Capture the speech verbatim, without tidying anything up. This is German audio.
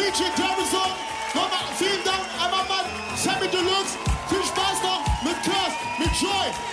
D J Terrorson. Nochmal vielen Dank, einmal Mann, Sammy Deluxe. Viel Spaß noch mit Curse, mit Joy.